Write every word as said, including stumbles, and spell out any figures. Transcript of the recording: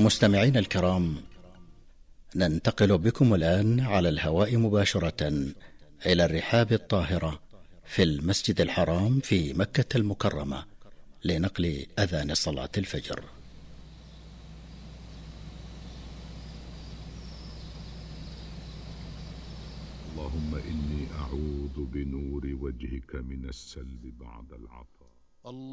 مستمعين الكرام، ننتقل بكم الآن على الهواء مباشرة إلى الرحاب الطاهرة في المسجد الحرام في مكة المكرمة لنقل أذان صلاة الفجر. اللهم إني أعوذ بنور وجهك من السلب بعد العطاء.